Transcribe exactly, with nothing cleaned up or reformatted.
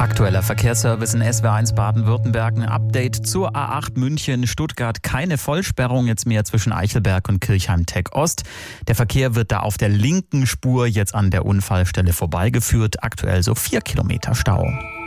Aktueller Verkehrsservice in S W R eins Baden-Württemberg. Ein Update zur A acht München-Stuttgart. Keine Vollsperrung jetzt mehr zwischen Eichelberg und Kirchheim-Teck-Ost. Der Verkehr wird da auf der linken Spur jetzt an der Unfallstelle vorbeigeführt. Aktuell so vier Kilometer Stau.